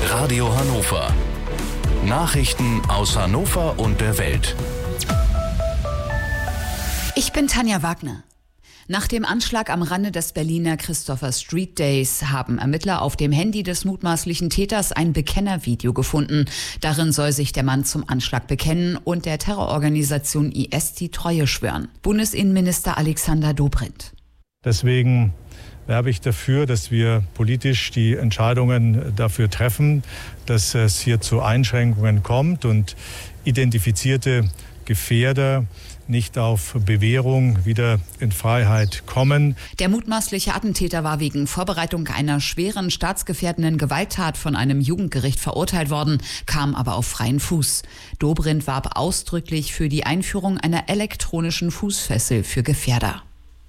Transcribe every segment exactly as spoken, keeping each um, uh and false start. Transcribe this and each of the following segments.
Radio Hannover. Nachrichten aus Hannover und der Welt. Ich bin Tanja Wagner. Nach dem Anschlag am Rande des Berliner Christopher Street Days haben Ermittler auf dem Handy des mutmaßlichen Täters ein Bekennervideo gefunden. Darin soll sich der Mann zum Anschlag bekennen und der Terrororganisation I S die Treue schwören. Bundesinnenminister Alexander Dobrindt. Deswegen werbe ich dafür, dass wir politisch die Entscheidungen dafür treffen, dass es hier zu Einschränkungen kommt und identifizierte Gefährder nicht auf Bewährung wieder in Freiheit kommen. Der mutmaßliche Attentäter war wegen Vorbereitung einer schweren staatsgefährdenden Gewalttat von einem Jugendgericht verurteilt worden, kam aber auf freien Fuß. Dobrindt warb ausdrücklich für die Einführung einer elektronischen Fußfessel für Gefährder.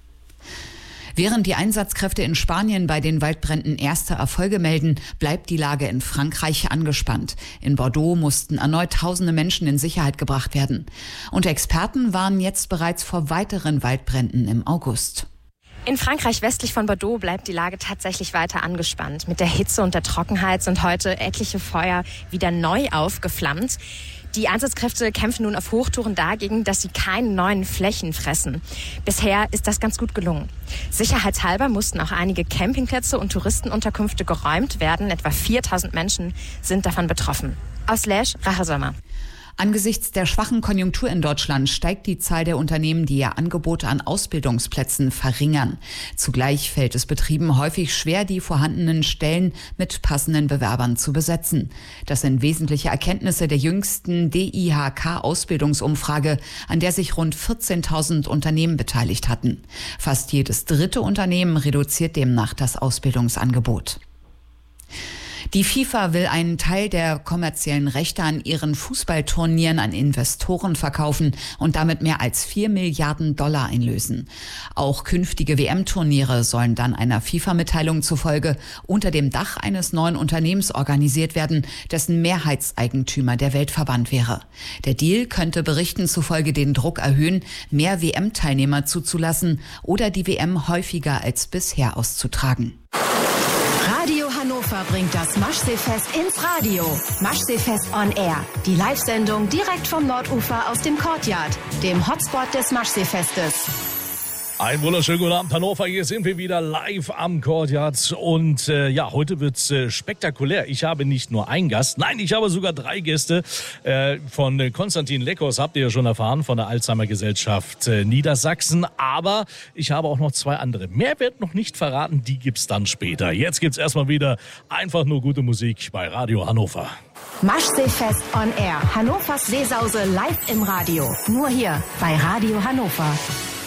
Während die Einsatzkräfte in Spanien bei den Waldbränden erste Erfolge melden, bleibt die Lage in Frankreich angespannt. In Bordeaux mussten erneut tausende Menschen in Sicherheit gebracht werden. Und Experten warnen jetzt bereits vor weiteren Waldbränden im August. In Frankreich westlich von Bordeaux bleibt die Lage tatsächlich weiter angespannt. Mit der Hitze und der Trockenheit sind heute etliche Feuer wieder neu aufgeflammt. Die Einsatzkräfte kämpfen nun auf Hochtouren dagegen, dass sie keine neuen Flächen fressen. Bisher ist das ganz gut gelungen. Sicherheitshalber mussten auch einige Campingplätze und Touristenunterkünfte geräumt werden. Etwa viertausend Menschen sind davon betroffen. Aus Lesch, Rache Sommer. Angesichts der schwachen Konjunktur in Deutschland steigt die Zahl der Unternehmen, die ihr Angebot an Ausbildungsplätzen verringern. Zugleich fällt es Betrieben häufig schwer, die vorhandenen Stellen mit passenden Bewerbern zu besetzen. Das sind wesentliche Erkenntnisse der jüngsten D I H K-Ausbildungsumfrage, an der sich rund vierzehntausend Unternehmen beteiligt hatten. Fast jedes dritte Unternehmen reduziert demnach das Ausbildungsangebot. Die FIFA will einen Teil der kommerziellen Rechte an ihren Fußballturnieren an Investoren verkaufen und damit mehr als vier Milliarden Dollar einlösen. Auch künftige W M-Turniere sollen dann einer FIFA-Mitteilung zufolge unter dem Dach eines neuen Unternehmens organisiert werden, dessen Mehrheitseigentümer der Weltverband wäre. Der Deal könnte Berichten zufolge den Druck erhöhen, mehr W M-Teilnehmer zuzulassen oder die W M häufiger als bisher auszutragen. Radio Hannover bringt das Maschseefest ins Radio. Maschseefest on Air. Die Live-Sendung direkt vom Nordufer aus dem Courtyard, dem Hotspot des Maschseefestes. Ein wunderschönen guten Abend, Hannover. Hier sind wir wieder live am Courtyard. Und äh, ja, heute wird's äh, spektakulär. Ich habe nicht nur einen Gast, nein, ich habe sogar drei Gäste. Äh, von äh, Konstantin Leckos habt ihr ja schon erfahren, von der Alzheimer-Gesellschaft äh, Niedersachsen. Aber ich habe auch noch zwei andere. Mehr wird noch nicht verraten, die gibt's dann später. Jetzt gibt's erstmal wieder einfach nur gute Musik bei Radio Hannover. Maschseefest on Air. Hannovers Seesause live im Radio. Nur hier bei Radio Hannover.